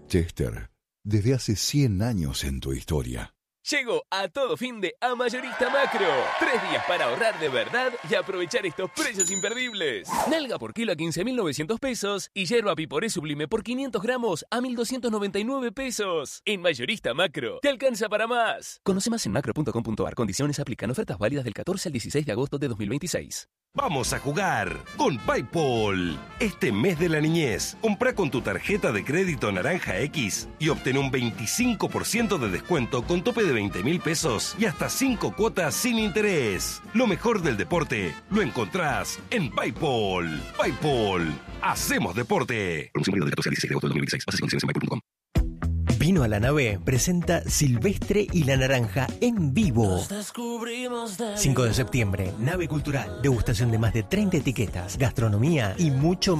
Chester, desde hace 100 años en tu historia. Llegó a todo fin de A Mayorista Macro. 3 días para ahorrar de verdad y aprovechar estos precios imperdibles. Nalga por kilo a 15.900 pesos y yerba piporé sublime por 500 gramos a 1.299 pesos. En Mayorista Macro, te alcanza para más. Conoce más en macro.com.ar. Condiciones aplican. Ofertas válidas del 14 al 16 de agosto de 2026. Vamos a jugar con PayPal. Este mes de la niñez, compra con tu tarjeta de crédito Naranja X y obtén un 25% de descuento con tope de 20.000 pesos y hasta 5 cuotas sin interés. Lo mejor del deporte lo encontrás en PayPal. PayPal. Hacemos deporte. Promoción válida del 14 al 16 de agosto de 2026. Bases y condiciones en paypal.com. Vino a la Nave presenta Silvestre y la Naranja en vivo. 5 de septiembre, Nave Cultural. Degustación de más de 30 etiquetas, gastronomía y mucho más.